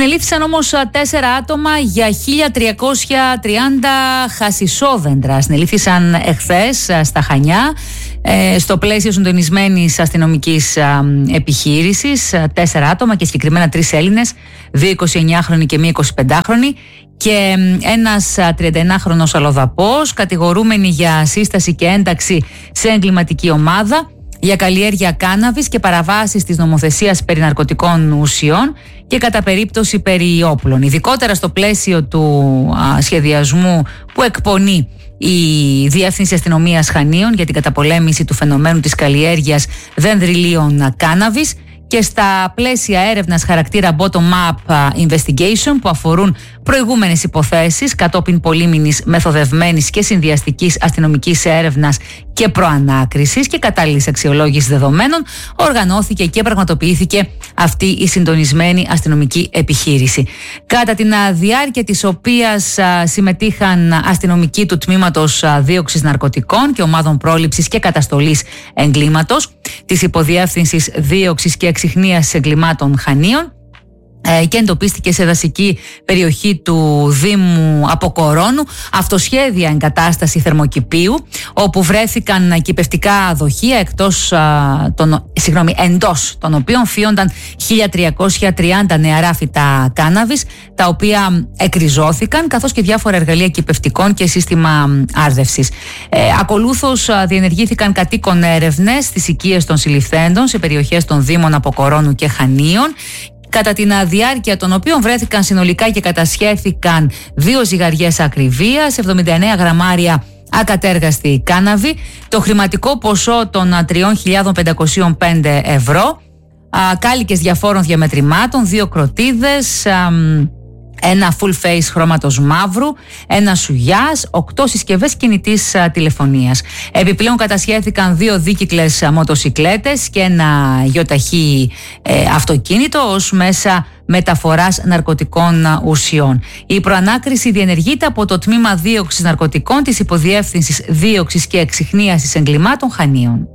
Συνελήφθησαν όμως 4 άτομα για 1.330 χασισόδεντρα. Συνελήφθησαν εχθές στα Χανιά, στο πλαίσιο συντονισμένης αστυνομικής επιχείρησης. 4 άτομα και συγκεκριμένα 3 Έλληνες, 2 29χρονοι και 1 25χρονη και ένας 31χρονος αλλοδαπός, κατηγορούμενοι για σύσταση και ένταξη σε εγκληματική ομάδα, για καλλιέργεια κάναβης και παραβάσεις της νομοθεσίας περί ναρκωτικών ουσιών και κατά περίπτωση περί όπλων. Ειδικότερα στο πλαίσιο του σχεδιασμού που εκπονεί η Διεύθυνση Αστυνομίας Χανίων για την καταπολέμηση του φαινομένου της καλλιέργειας δενδριλίων κάναβης και στα πλαίσια έρευνας χαρακτήρα bottom-up investigation που αφορούν προηγούμενες υποθέσεις κατόπιν πολύμηνης μεθοδευμένης και συνδυαστικής αστυνομικής έρευνας και προανάκρισης και κατάλληλης αξιολόγησης δεδομένων, οργανώθηκε και πραγματοποιήθηκε αυτή η συντονισμένη αστυνομική επιχείρηση. Κατά την διάρκεια της οποίας συμμετείχαν αστυνομικοί του Τμήματος Δίωξης Ναρκωτικών και Ομάδων Πρόληψης και Καταστολής Εγκλήματος της Υποδιεύθυνσης Δίωξης και Εξιχνίασης Εγκλημάτων Χανίων και εντοπίστηκε σε δασική περιοχή του Δήμου Αποκορώνου αυτοσχέδια εγκατάσταση θερμοκηπίου, όπου βρέθηκαν κηπευτικά δοχεία εντός των οποίων φύονταν 1.330 νεαρά φυτά κάναβης, τα οποία εκριζώθηκαν, καθώς και διάφορα εργαλεία κηπευτικών και σύστημα άρδευσης. Ακολούθως διενεργήθηκαν κατοίκον έρευνες στις οικίες των συλληφθέντων σε περιοχές των Δήμων Αποκορώνου και Χανίων, κατά την διάρκεια των οποίων βρέθηκαν συνολικά και κατασχέθηκαν 2 ζυγαριές ακριβίας, 79 γραμμάρια ακατέργαστη κάναβη, το χρηματικό ποσό των 3.505 ευρώ, κάλικες διαφόρων διαμετρημάτων, 2 κροτίδες, ένα full face χρώματος μαύρου, ένα σουγιάς, 8 συσκευές κινητής τηλεφωνίας. Επιπλέον κατασχέθηκαν 2 δίκυκλες μοτοσικλέτες και ένα γιοταχή αυτοκίνητο ως μέσα μεταφοράς ναρκωτικών ουσιών. Η προανάκριση διενεργείται από το Τμήμα Δίωξης Ναρκωτικών της Υποδιεύθυνσης Δίωξης και Εξιχνίασης Εγκλημάτων Χανίων.